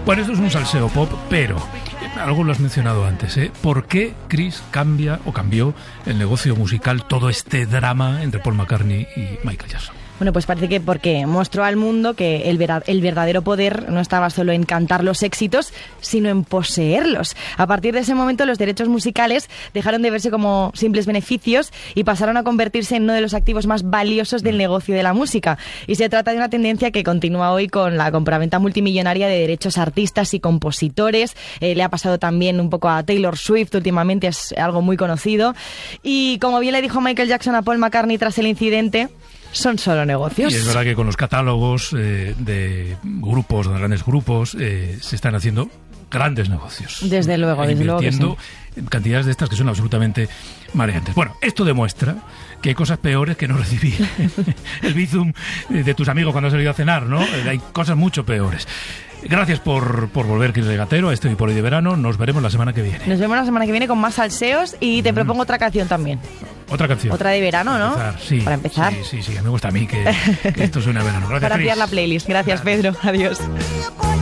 Bueno, esto es un salseo pop, pero algo lo has mencionado antes, ¿eh? ¿Por qué Chris cambió el negocio musical, todo este drama entre Paul McCartney y Michael Jackson? Bueno, pues parece que porque mostró al mundo que el verdadero poder no estaba solo en cantar los éxitos, sino en poseerlos. A partir de ese momento, los derechos musicales dejaron de verse como simples beneficios y pasaron a convertirse en uno de los activos más valiosos del negocio de la música. Y se trata de una tendencia que continúa hoy con la compraventa multimillonaria de derechos a artistas y compositores. Le ha pasado también un poco a Taylor Swift, últimamente es algo muy conocido. Y como bien le dijo Michael Jackson a Paul McCartney tras el incidente, son solo negocios. Y es verdad que con los catálogos de grupos, de grandes grupos, se están haciendo grandes negocios. Desde luego que sí. Invirtiendo en cantidades de estas que son absolutamente mareantes. Bueno, esto demuestra que hay cosas peores que no recibir el bizum de tus amigos cuando has salido a cenar, ¿no? Hay cosas mucho peores. Gracias por volver, Chris Regatero, a este Bipoli de verano. Nos veremos la semana que viene. Nos vemos la semana que viene con más salseos y te propongo otra canción también. Otra canción. Otra de verano, ¿no? Sí, para empezar. Sí, me gusta a mí que esto suene a verano. Gracias, para Chris. ampliar la playlist. Gracias, Pedro. Adiós.